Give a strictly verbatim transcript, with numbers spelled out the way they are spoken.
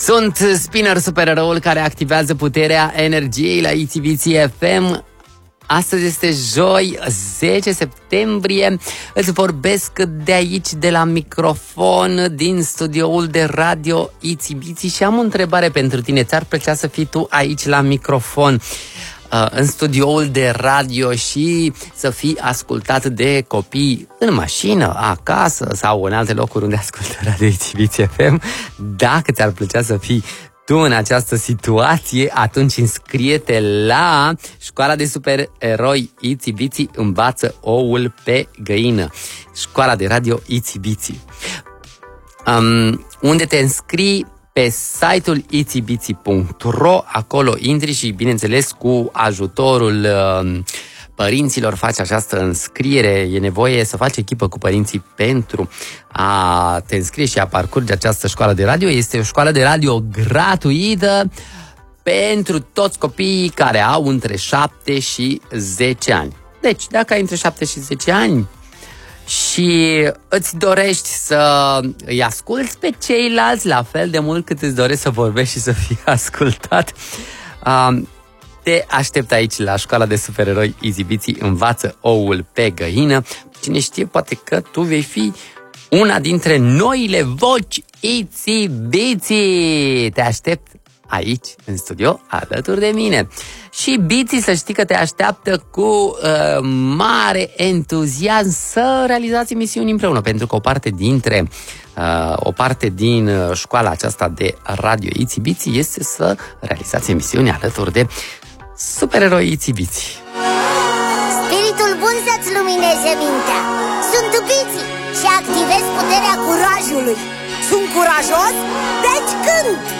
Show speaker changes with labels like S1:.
S1: Sunt Spinner, supereroul care activează puterea energiei la I T V T F M. Astăzi este joi, zece septembrie. Îți vorbesc de aici, de la microfon, din studioul de radio I T V T și am o întrebare pentru tine. Ți-ar plăcea să fii tu aici la microfon, în studioul de radio și să fii ascultat de copii în mașină, acasă sau în alte locuri unde ascultă radio I T V T F M? Dacă ți-ar plăcea să fii tu în această situație, atunci înscrie-te la Școala de Supereroi I T V T Învață oul pe găină, Școala de radio I T V T, um, unde te înscrii pe site-ul i t b t punct r o. Acolo intri și, bineînțeles, cu ajutorul uh, părinților faci această înscriere. E nevoie să faci echipă cu părinții pentru a te înscrie și a parcurge această școală de radio. Este o școală de radio gratuită pentru toți copiii care au între șapte și zece ani. Deci, dacă ai între șapte și zece ani și îți dorești să îi asculți pe ceilalți la fel de mult cât îți dorești să vorbești și să fii ascultat, te aștept aici la Școala de Supereroi I T V T Învață oul pe găină. Cine știe, poate că tu vei fi una dintre noile voci I T V T. Te aștept aici, în studio, alături de mine. Și Biții, să știi că te așteaptă cu uh, mare entuziasm să realizați emisiuni împreună, pentru că o parte dintre uh, o parte din uh, școala aceasta de radio I T V T este să realizați emisiuni alături de Supereroi I T V T.
S2: Spiritul bun să-ți lumineze mintea. Sunt Biții și activez puterea curajului. Sunt curajos, deci cânt!